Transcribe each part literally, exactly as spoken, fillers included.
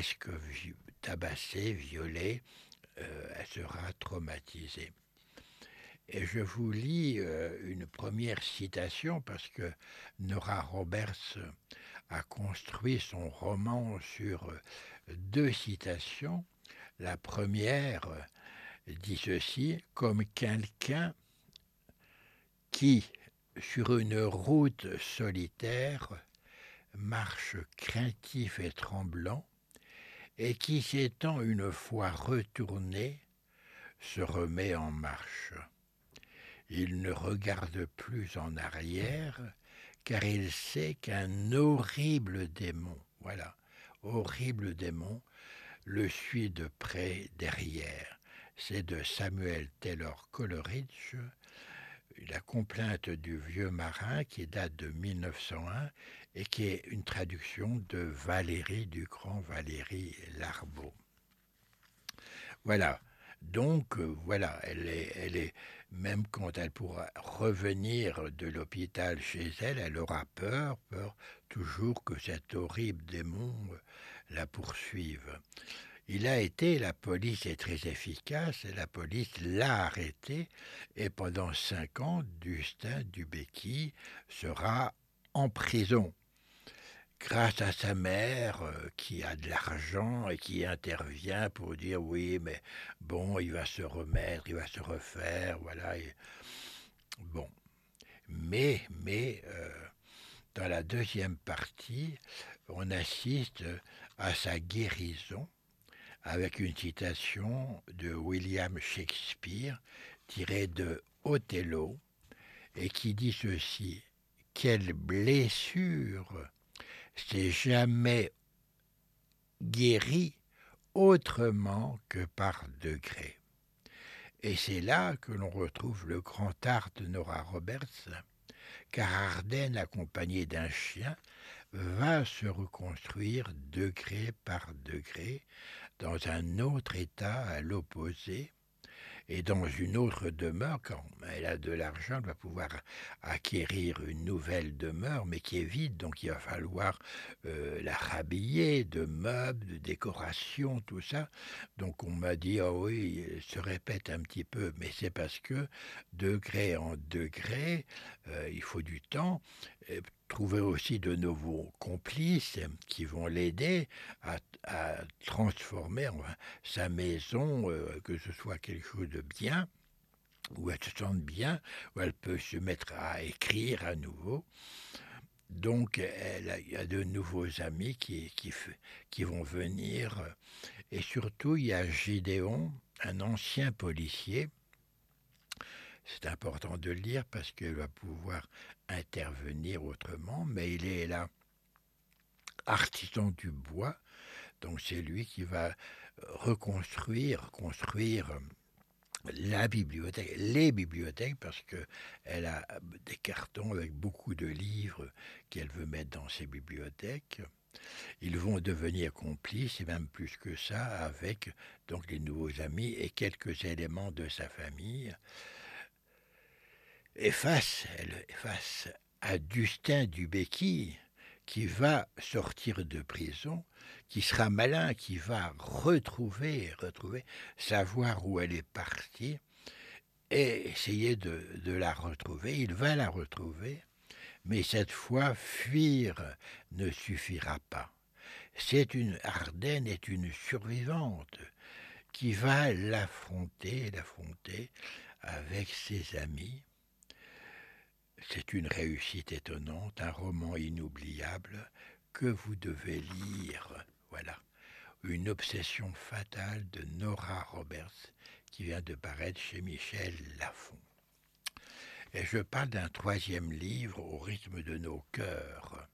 presque vi- tabassée, violée, euh, elle sera traumatisée. Et je vous lis euh, une première citation parce que Nora Roberts a construit son roman sur euh, deux citations. La première euh, dit ceci: comme quelqu'un qui, sur une route solitaire, marche craintif et tremblant, et qui, s'étant une fois retourné, se remet en marche. Il ne regarde plus en arrière, car il sait qu'un horrible démon, voilà, horrible démon, le suit de près derrière. C'est de Samuel Taylor Coleridge, La complainte du vieux marin, qui date de mille neuf cent un et qui est une traduction de Valérie, du grand Valéry Larbaud. Voilà. Donc, euh, voilà, elle est, elle est, même quand elle pourra revenir de l'hôpital chez elle, elle aura peur, peur toujours que cet horrible démon euh, la poursuive. Il a été, la police est très efficace, et la police l'a arrêté, et pendant cinq ans, Justin Dubéqui sera en prison, grâce à sa mère euh, qui a de l'argent et qui intervient pour dire oui, mais bon, il va se remettre, il va se refaire, voilà. Et, bon, mais, mais euh, dans la deuxième partie, on assiste à sa guérison avec une citation de William Shakespeare tirée de Othello et qui dit ceci: quelle blessure s'est jamais guérie autrement que par degrés. Et c'est là que l'on retrouve le grand art de Nora Roberts, car Arden, accompagné d'un chien, va se reconstruire degré par degré dans un autre état à l'opposé, et dans une autre demeure. Quand elle a de l'argent, elle va pouvoir acquérir une nouvelle demeure, mais qui est vide, donc il va falloir euh, la rhabiller de meubles, de décorations, tout ça. Donc on m'a dit, ah oh oui, elle se répète un petit peu, mais c'est parce que degré en degré, euh, il faut du temps. Et trouver aussi de nouveaux complices qui vont l'aider à, à transformer enfin, sa maison, euh, que ce soit quelque chose de bien, où elle se sente bien, où elle peut se mettre à écrire à nouveau. Donc, elle a, il y a de nouveaux amis qui, qui, qui vont venir. Et surtout, il y a Gideon, un ancien policier. C'est important de le lire parce qu'il va pouvoir intervenir autrement, mais il est là, artisan du bois, donc c'est lui qui va reconstruire, construire la bibliothèque, les bibliothèques, parce qu'elle a des cartons avec beaucoup de livres qu'elle veut mettre dans ses bibliothèques. Ils vont devenir complices, et même plus que ça, avec donc les nouveaux amis et quelques éléments de sa famille. Et face, elle, face à Justin Dubéqui, qui va sortir de prison, qui sera malin, qui va retrouver, retrouver, savoir où elle est partie, et essayer de, de la retrouver. Il va la retrouver, mais cette fois, fuir ne suffira pas. C'est une Arden est une survivante qui va l'affronter, l'affronter avec ses amis. C'est une réussite étonnante, un roman inoubliable que vous devez lire. Voilà, une obsession fatale de Nora Roberts qui vient de paraître chez Michel Lafon. Et je parle d'un troisième livre, Au rythme de nos cœurs,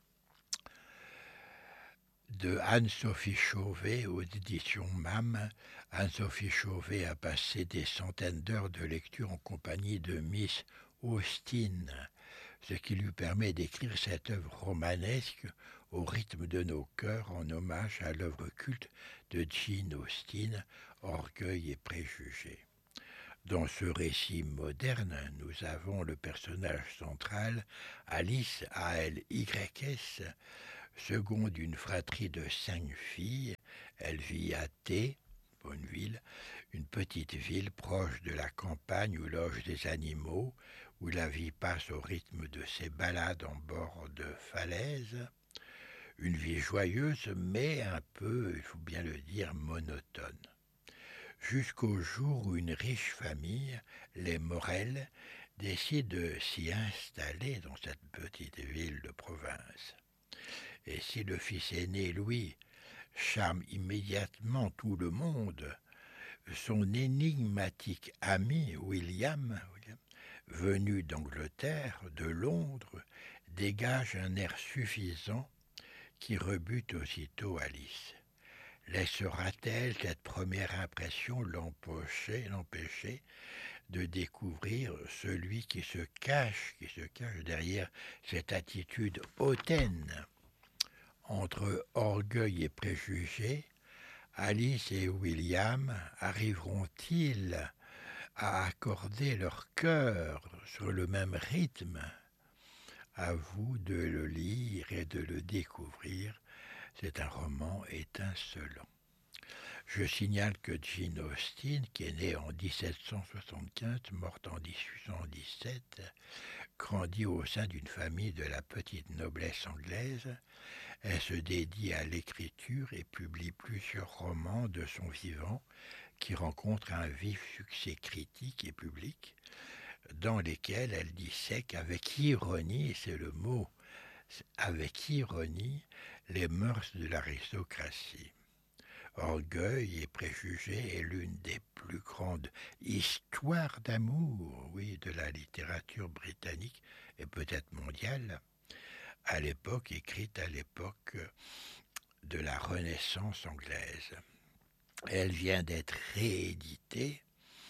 de Anne-Sophie Chauvet aux éditions M A M. Anne-Sophie Chauvet a passé des centaines d'heures de lecture en compagnie de Miss Austen, ce qui lui permet d'écrire cette œuvre romanesque au rythme de nos cœurs en hommage à l'œuvre culte de Jane Austen, Orgueil et préjugés. Dans ce récit moderne, nous avons le personnage central, Alice, A L Y S, Second d'une fratrie de cinq filles, elle vit à Thé, Bonneville, une petite ville proche de la campagne où logent des animaux, où la vie passe au rythme de ses balades en bord de falaise. Une vie joyeuse, mais un peu, il faut bien le dire, monotone. Jusqu'au jour où une riche famille, les Morel, décide de s'y installer dans cette petite ville de province. Et si le fils aîné, Louis, charme immédiatement tout le monde, son énigmatique ami, William, William venu d'Angleterre, de Londres, dégage un air suffisant qui rebute aussitôt Alice. Laissera-t-elle cette première impression l'empêcher, l'empêcher de découvrir celui qui se cache, qui se cache derrière cette attitude hautaine? Entre orgueil et préjugés, Alice et William arriveront-ils à accorder leur cœur sur le même rythme? À vous de le lire et de le découvrir. C'est un roman étincelant. Je signale que Jane Austen, qui est née en dix-sept cent soixante-quinze, morte en dix-huit cent dix-sept, grandit au sein d'une famille de la petite noblesse anglaise. Elle se dédie à l'écriture et publie plusieurs romans de son vivant qui rencontrent un vif succès critique et public, dans lesquels elle dissèque avec ironie, c'est le mot, avec ironie, les mœurs de l'aristocratie. Orgueil et préjugés est l'une des plus grandes histoires d'amour, oui, de la littérature britannique et peut-être mondiale, à l'époque, écrite à l'époque de la Renaissance anglaise. Elle vient d'être rééditée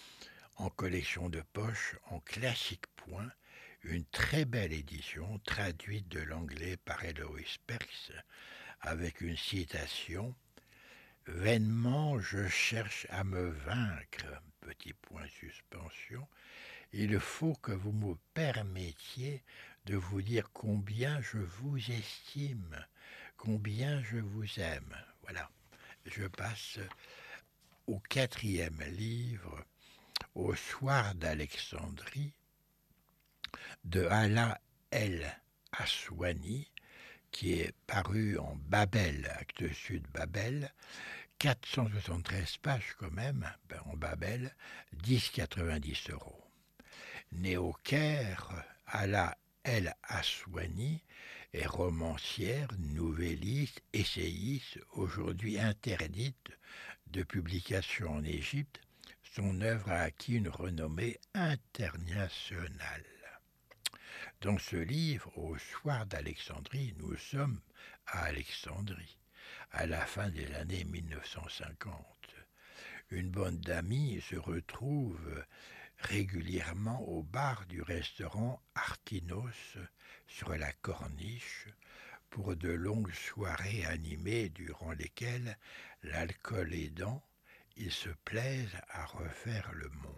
en collection de poche en classique point, une très belle édition traduite de l'anglais par Eloise Perks avec une citation « Vainement je cherche à me vaincre, petit point suspension, il faut que vous me permettiez de vous dire combien je vous estime, combien je vous aime. » Voilà, je passe au quatrième livre, Au soir d'Alexandrie, de Hala El Aswani, qui est paru en Babel, acte sud Babel, quatre cent soixante-treize pages quand même, en Babel, dix virgule quatre-vingt-dix euros. Née au Caire, Hala El Aswani est romancière, nouvelliste, essayiste, aujourd'hui interdite de publication en Égypte. Son œuvre a acquis une renommée internationale. Dans ce livre, Au soir d'Alexandrie, nous sommes à Alexandrie, à la fin des années mille neuf cent cinquante. Une bande d'amis se retrouve régulièrement au bar du restaurant Artinos sur la Corniche pour de longues soirées animées durant lesquelles, l'alcool aidant, ils se plaisent à refaire le monde.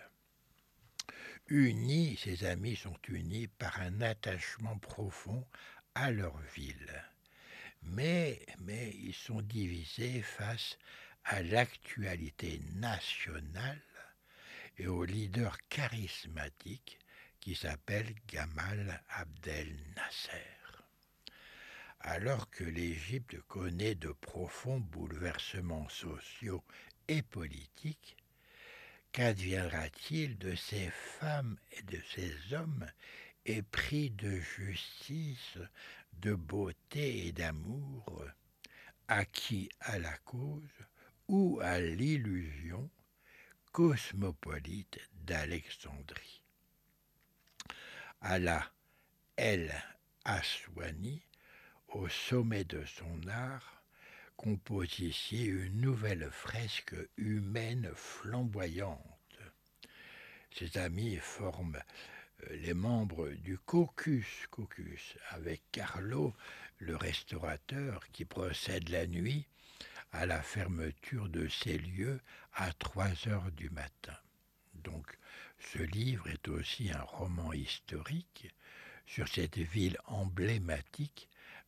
Unis, ces amis sont unis par un attachement profond à leur ville. Mais, mais ils sont divisés face à l'actualité nationale et au leader charismatique qui s'appelle Gamal Abdel Nasser. Alors que l'Égypte connaît de profonds bouleversements sociaux et politiques, qu'adviendra-t-il de ces femmes et de ces hommes épris de justice, de beauté et d'amour, acquis à la cause ou à l'illusion cosmopolite d'Alexandrie? Hala El Aswani, au sommet de son art, compose ici une nouvelle fresque humaine flamboyante. Ses amis forment les membres du Caucus, Caucus, avec Carlo, le restaurateur, qui procède la nuit à la fermeture de ces lieux à trois heures du matin. Donc, ce livre est aussi un roman historique sur cette ville emblématique,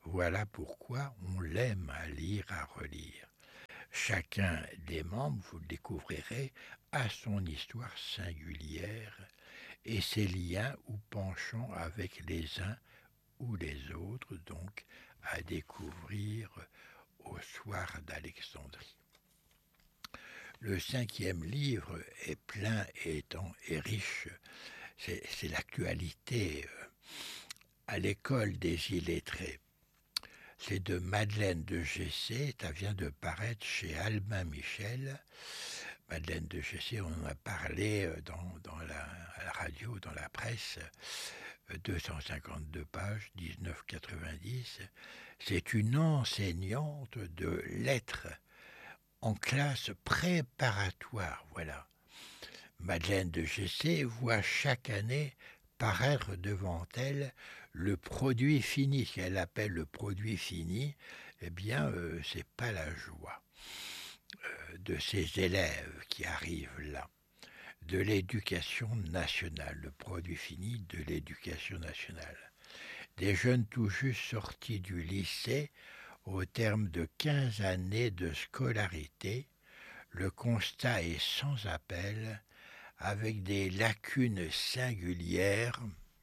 Voilà pourquoi on l'aime à lire, à relire. Chacun des membres, vous le découvrirez, a son histoire singulière et ses liens ou penchants avec les uns ou les autres, donc à découvrir au soir d'Alexandrie. Le cinquième livre est plein et, étant, et riche, c'est, c'est l'actualité à l'école des illettrés. C'est de Madeleine de Gessé, ça vient de paraître chez Albin Michel. Madeleine de Gessé, on en a parlé dans, dans la, la radio, dans la presse, deux cent cinquante-deux pages, dix-neuf euros quatre-vingt-dix. C'est une enseignante de lettres en classe préparatoire, voilà. Madeleine de Gessé voit chaque année paraître devant elle le produit fini. Ce qu'elle appelle le produit fini, eh bien, euh, c'est pas la joie euh, de ces élèves qui arrivent là, de l'éducation nationale, le produit fini de l'éducation nationale. Des jeunes tout juste sortis du lycée, au terme de quinze années de scolarité, le constat est sans appel, avec des lacunes singulières,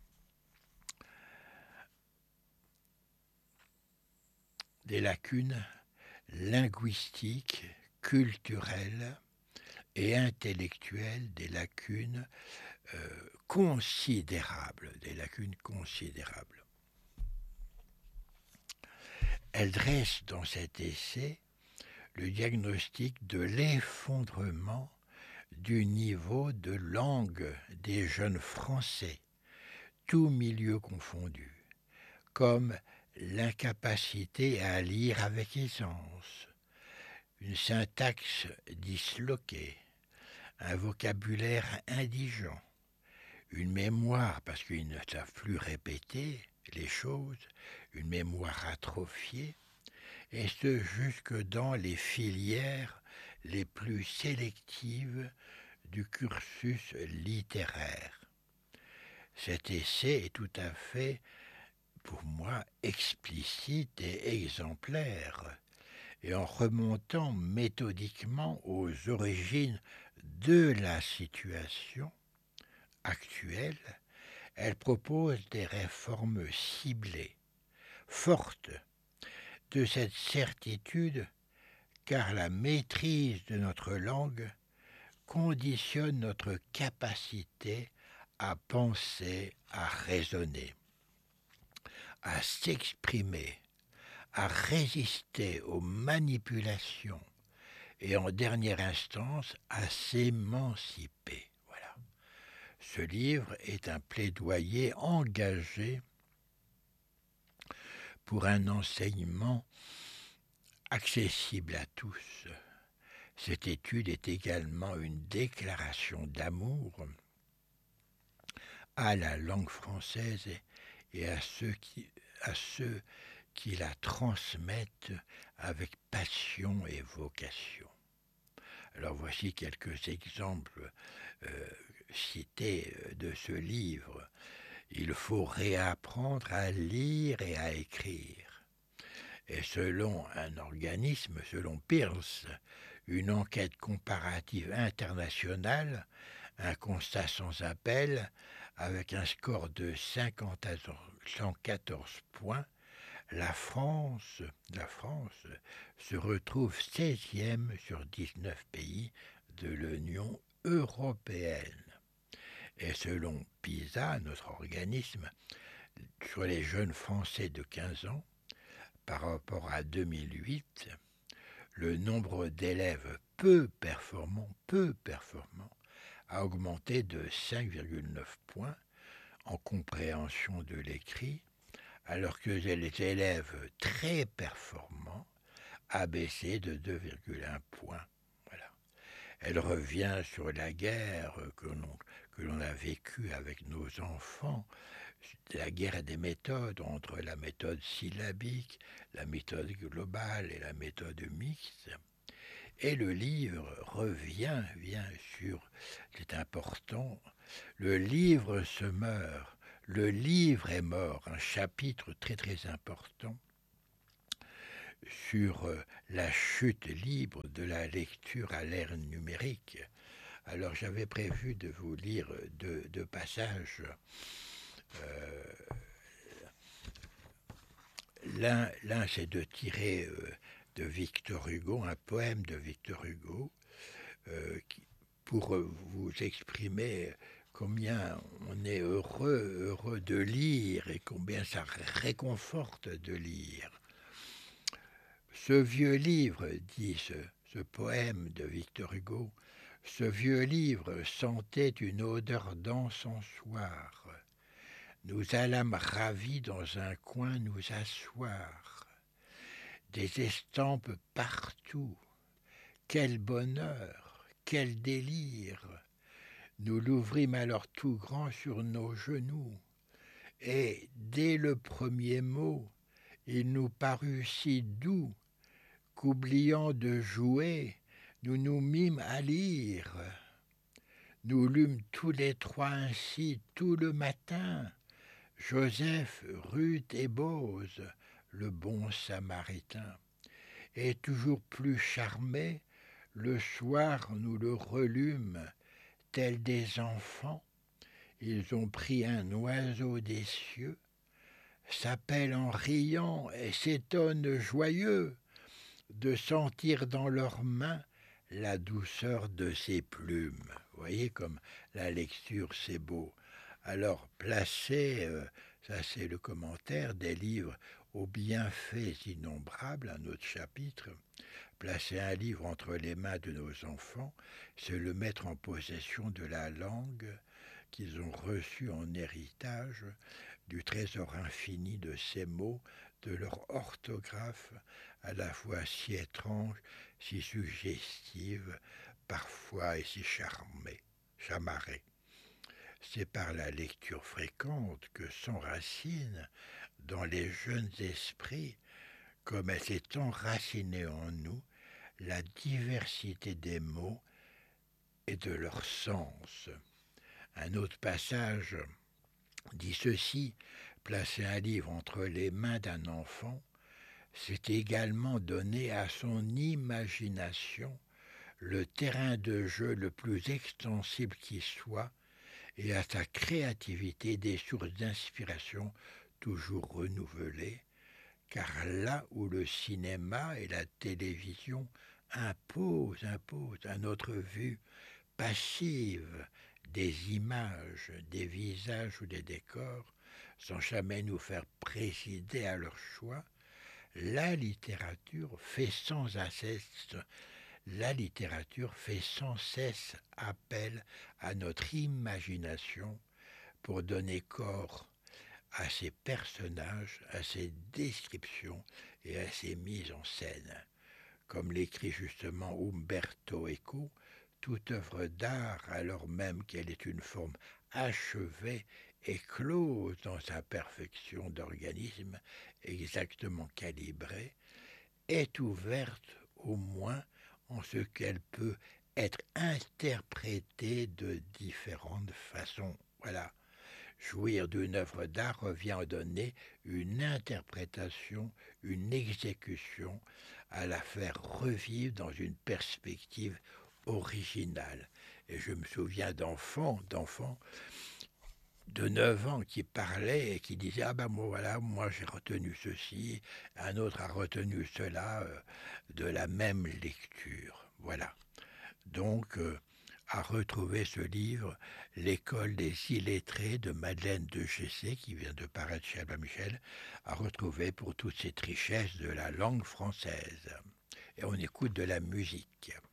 des lacunes linguistiques, culturelles et intellectuelles, des lacunes euh, considérables, des lacunes considérables. Elle dresse dans cet essai le diagnostic de l'effondrement du niveau de langue des jeunes Français, tous milieux confondus, comme l'incapacité à lire avec aisance, une syntaxe disloquée, un vocabulaire indigent, une mémoire, parce qu'ils ne savent plus répéter les choses, une mémoire atrophiée, et ce jusque dans les filières les plus sélectives du cursus littéraire. Cet essai est tout à fait, pour moi, explicite et exemplaire, et en remontant méthodiquement aux origines de la situation actuelle, elle propose des réformes ciblées, fortes, de cette certitude, car la maîtrise de notre langue conditionne notre capacité à penser, à raisonner, à s'exprimer, à résister aux manipulations et en dernière instance à s'émanciper. Voilà. Ce livre est un plaidoyer engagé pour un enseignement accessible à tous. Cette étude est également une déclaration d'amour à la langue française et à ceux qui, à ceux qui la transmettent avec passion et vocation. Alors voici quelques exemples euh, cités de ce livre. Il faut réapprendre à lire et à écrire. Et selon un organisme, selon Peirce, une enquête comparative internationale, un constat sans appel, avec un score de cinquante à cent quatorze points, la France, la France se retrouve seizième sur dix-neuf pays de l'Union européenne. Et selon PISA, notre organisme, sur les jeunes Français de quinze ans, par rapport à deux mille huit, le nombre d'élèves peu performants, peu performants, a augmenté de cinq virgule neuf points en compréhension de l'écrit, alors que les élèves très performants a baissé de deux virgule un points. Voilà. Elle revient sur la guerre que l'on, que l'on a vécue avec nos enfants, la guerre des méthodes entre la méthode syllabique, la méthode globale et la méthode mixte. Et le livre revient, bien sûr, c'est important, le livre se meurt, le livre est mort, un chapitre très très important, sur euh, la chute libre de la lecture à l'ère numérique. Alors j'avais prévu de vous lire deux, deux passages. Euh, l'un, l'un, c'est de tirer euh, de Victor Hugo, un poème de Victor Hugo, euh, qui, pour euh, vous exprimer combien on est heureux, heureux de lire et combien ça réconforte de lire. Ce vieux livre, dit ce, ce poème de Victor Hugo, ce vieux livre sentait une odeur d'encensoir. Nous allâmes ravis dans un coin nous asseoir. Des estampes partout. Quel bonheur, quel délire. Nous l'ouvrîmes alors tout grand sur nos genoux. Et dès le premier mot, il nous parut si doux qu'oubliant de jouer, nous nous mîmes à lire. Nous lûmes tous les trois ainsi tout le matin, Joseph, Ruth et Bose, le bon samaritain. Et toujours plus charmés, le soir nous le relûmes, tels des enfants. Ils ont pris un oiseau des cieux, s'appellent en riant et s'étonnent joyeux de sentir dans leurs mains la douceur de ses plumes. Vous voyez comme la lecture, c'est beau. Alors, placer, euh, ça c'est le commentaire, des livres aux bienfaits innombrables, un autre chapitre. Placer un livre entre les mains de nos enfants, c'est le mettre en possession de la langue qu'ils ont reçue en héritage, du trésor infini de ces mots, de leur orthographe, à la fois si étrange, si suggestive, parfois et si charmée, chamarrée. C'est par la lecture fréquente que s'enracine dans les jeunes esprits, comme elle s'est enracinée en nous, la diversité des mots et de leur sens. Un autre passage dit ceci: placer un livre entre les mains d'un enfant, c'est également donner à son imagination le terrain de jeu le plus extensible qui soit, et à sa créativité des sources d'inspiration toujours renouvelées, car là où le cinéma et la télévision imposent, imposent à notre vue passive des images, des visages ou des décors, sans jamais nous faire présider à leur choix, la littérature fait sans cesse, la littérature fait sans cesse appel à notre imagination pour donner corps à ses personnages, à ses descriptions et à ses mises en scène. Comme l'écrit justement Umberto Eco, toute œuvre d'art, alors même qu'elle est une forme achevée et close dans sa perfection d'organisme exactement calibrée, est ouverte au moins en ce qu'elle peut être interprétée de différentes façons. Voilà. Jouir d'une œuvre d'art revient à donner une interprétation, une exécution, à la faire revivre dans une perspective originale. Et je me souviens d'enfants, d'enfants de neuf ans qui parlaient et qui disaient « Ah ben moi, voilà, moi j'ai retenu ceci, un autre a retenu cela euh, de la même lecture. » Voilà. Donc, euh, à retrouver ce livre, L'école des illettrés de Madeleine de Gessé, qui vient de paraître chez Albin Michel, à retrouver pour toute cette richesse de la langue française. Et on écoute de la musique.